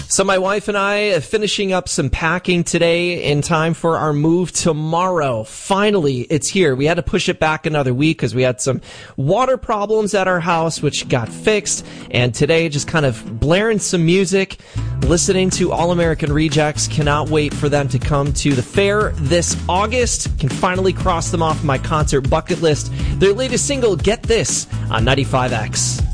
So my wife and I are finishing up some packing today in time for our move tomorrow. Finally, it's here. We had to push it back another week because we had some water problems at our house, which got fixed. And today, just kind of blaring some music, listening to All American Rejects. Cannot wait for them to come to the fair this August. Can finally cross them off my concert bucket list. Their latest single, Get This, on 95X.